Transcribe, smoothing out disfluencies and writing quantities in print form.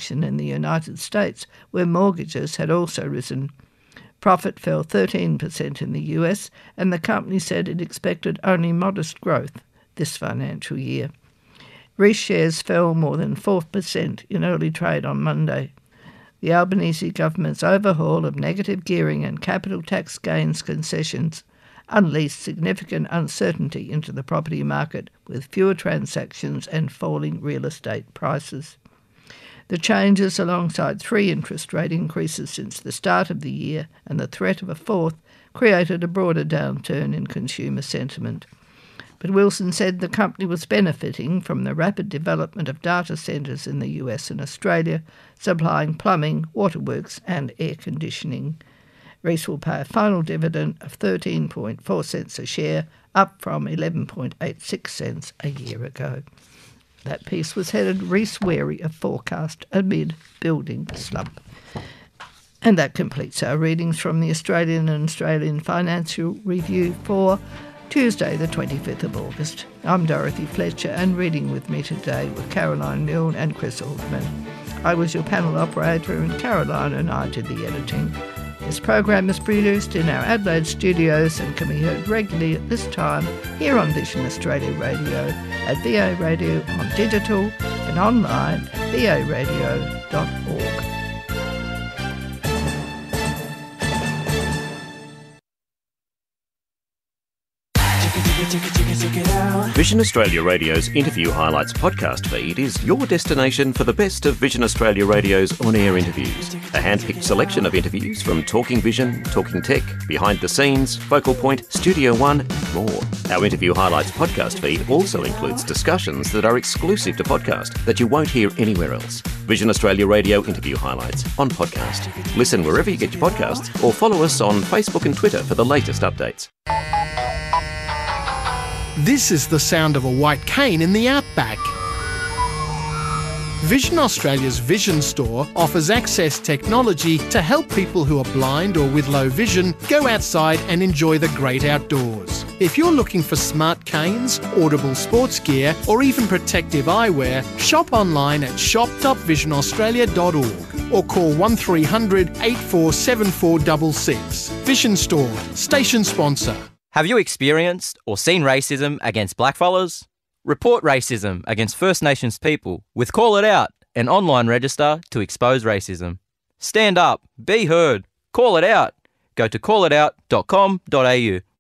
reduction in the United States, where mortgages had also risen. Profit fell 13% in the US, and the company said it expected only modest growth this financial year. Reece shares fell more than 4% in early trade on Monday. The Albanese government's overhaul of negative gearing and capital tax gains concessions unleashed significant uncertainty into the property market, with fewer transactions and falling real estate prices. The changes, alongside 3 interest rate increases since the start of the year and the threat of a fourth, created a broader downturn in consumer sentiment. But Wilson said the company was benefiting from the rapid development of data centres in the US and Australia, supplying plumbing, waterworks and air conditioning. Reece will pay a final dividend of 13.4 cents a share, up from 11.86 cents a year ago. That piece was headed "Reece wary of forecast amid building slump." And that completes our readings from the Australian and Australian Financial Review for Tuesday the 25th of August. I'm Dorothy Fletcher, and reading with me today were Caroline Milne and Chris Altman. I was your panel operator, and Caroline and I did the editing. This program is produced in our Adelaide studios and can be heard regularly at this time here on Vision Australia Radio, at VA Radio on digital and online at varadio.org. Vision Australia Radio's Interview Highlights podcast feed is your destination for the best of Vision Australia Radio's on-air interviews. A hand-picked selection of interviews from Talking Vision, Talking Tech, Behind the Scenes, Focal Point, Studio One and more. Our Interview Highlights podcast feed also includes discussions that are exclusive to podcast that you won't hear anywhere else. Vision Australia Radio Interview Highlights on podcast. Listen wherever you get your podcasts or follow us on Facebook and Twitter for the latest updates. This is the sound of a white cane in the outback. Vision Australia's Vision Store offers access technology to help people who are blind or with low vision go outside and enjoy the great outdoors. If you're looking for smart canes, audible sports gear or even protective eyewear, shop online at shop.visionaustralia.org or call 1300 847466. Vision Store, station sponsor. Have you experienced or seen racism against blackfellas? Report racism against First Nations people with Call It Out, an online register to expose racism. Stand up, be heard, call it out. Go to callitout.com.au.